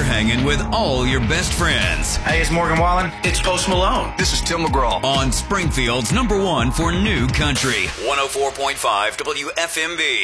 hanging with all your best friends. Hey, it's Morgan Wallen. It's Post Malone. This is Tim McGraw. On Springfield's #1 for new country, 104.5 WFMB.